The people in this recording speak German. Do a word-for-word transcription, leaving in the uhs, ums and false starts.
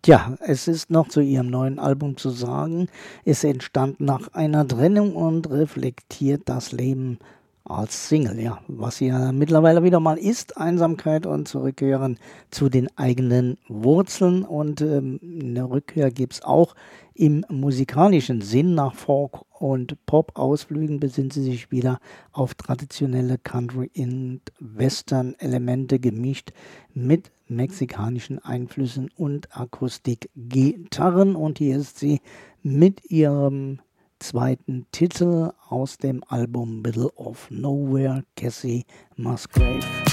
Tja, es ist noch zu ihrem neuen Album zu sagen. Es entstand nach einer Trennung und reflektiert das Leben als Single, ja, was ja mittlerweile wieder mal ist, Einsamkeit und Zurückkehren zu den eigenen Wurzeln. Und ähm, eine Rückkehr gibt es auch im musikalischen Sinn. Nach Folk- und Pop-Ausflügen besinnt sie sich wieder auf traditionelle Country- und Western-Elemente gemischt mit mexikanischen Einflüssen und Akustikgitarren. Und hier ist sie mit ihrem zweiten Titel aus dem Album Middle of Nowhere, Cassie Musgrave.